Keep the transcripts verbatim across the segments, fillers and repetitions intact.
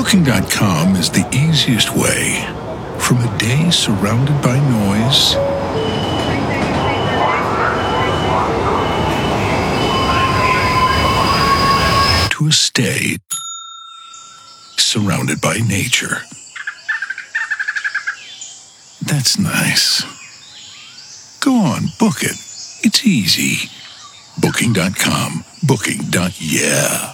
Booking dot com is the easiest way. From a day surrounded by noise to a stay surrounded by nature. That's nice. Go on, book it. It's easy. Booking dot com. Booking. Yeah.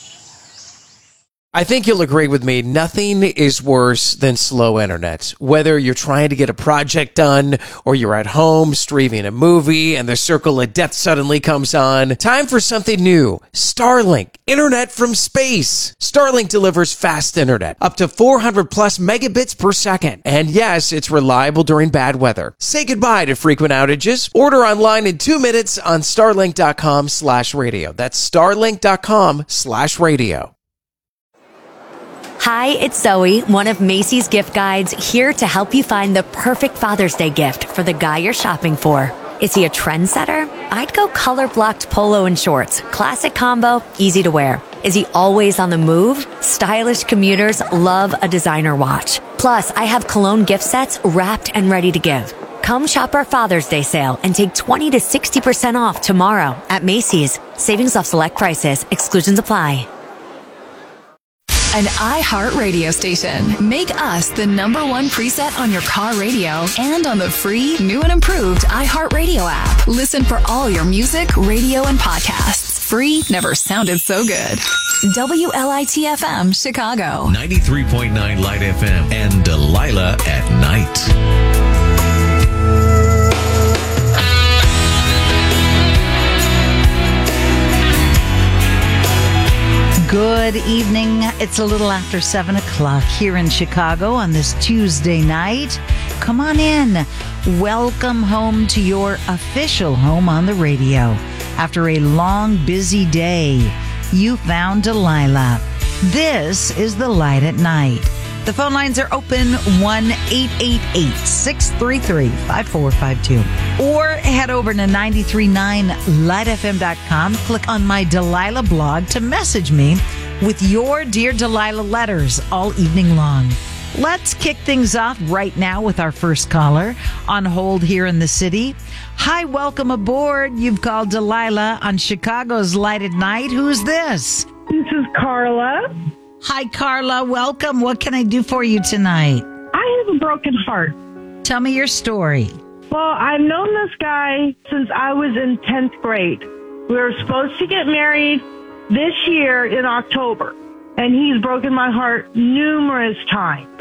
I think you'll agree with me, nothing is worse than slow internet. Whether you're trying to get a project done or you're at home streaming a movie and the circle of death suddenly comes on, time for something new. Starlink, internet from space. Starlink delivers fast internet, up to four hundred plus megabits per second. And yes, it's reliable during bad weather. Say goodbye to frequent outages. Order online in two minutes on starlink dot com slash radio. That's starlink dot com slash radio. Hi, it's Zoe, one of Macy's gift guides, here to help you find the perfect Father's Day gift for the guy you're shopping for. Is he a trendsetter? I'd go color-blocked polo and shorts. Classic combo, easy to wear. Is he always on the move? Stylish commuters love a designer watch. Plus, I have cologne gift sets wrapped and ready to give. Come shop our Father's Day sale and take twenty to sixty percent off tomorrow at Macy's. Savings off select prices. Exclusions apply. An iHeart radio station. Make us the number one preset on your car radio and on the free, new and improved iHeart Radio app. Listen for all your music, radio, and podcasts. Free never sounded so good. W L I T F M, Chicago. ninety-three point nine Light F M and Delilah at night. Good evening. It's a little after seven o'clock here in Chicago on this Tuesday night. Come on in. Welcome home to your official home on the radio. After a long, busy day, you found Delilah. This is The Light at Night. The phone lines are open, one eight eight eight, six three three, five four five two. Or head over to nine three nine light f m dot com. Click on my Delilah blog to message me with your Dear Delilah letters all evening long. Let's kick things off right now with our first caller on hold here in the city. Hi, welcome aboard. You've called Delilah on Chicago's Light at Night. Who's this? This is Carla. Hi, Carla. Welcome. What can I do for you tonight? I have a broken heart. Tell me your story. Well, I've known this guy since I was in tenth grade. We were supposed to get married this year in October, and he's broken my heart numerous times.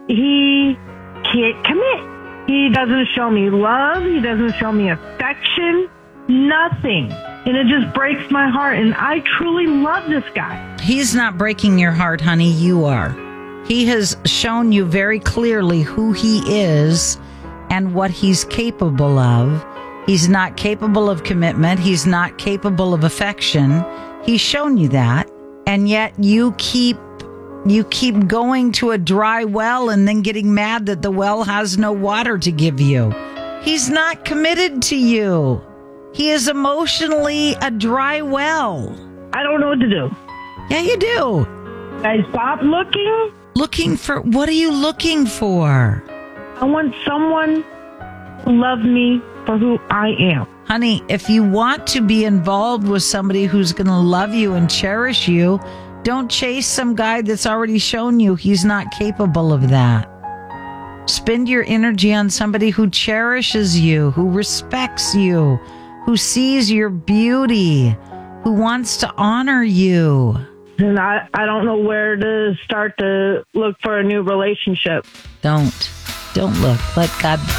He can't commit. He doesn't show me love. He doesn't show me affection. Nothing. And it just breaks my heart. And I truly love this guy. He's not breaking your heart, honey. You are. He has shown you very clearly who he is and what he's capable of. He's not capable of commitment. He's not capable of affection. He's shown you that. And yet you keep you keep going to a dry well and then getting mad that the well has no water to give you. He's not committed to you. He is emotionally a dry well. I don't know what to do. Yeah, you do. I stopped looking. Looking for, what are you looking for? I want someone to love me for who I am. Honey, if you want to be involved with somebody who's going to love you and cherish you, don't chase some guy that's already shown you he's not capable of that. Spend your energy on somebody who cherishes you, who respects you, who sees your beauty, who wants to honor you. And I, I don't know where to start to look for a new relationship. Don't. Don't look. Let God